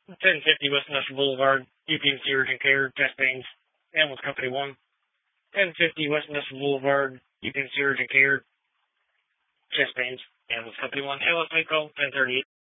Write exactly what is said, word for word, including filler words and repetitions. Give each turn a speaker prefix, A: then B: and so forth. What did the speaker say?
A: ten fifty West Industrial Boulevard, U P M C Urgent Care, chest pains, Ambulance Company one. ten fifty West Industrial Boulevard, U P M C Urgent Care, chest pains, Ambulance Company one. Ambulance may call ten thirty-eight.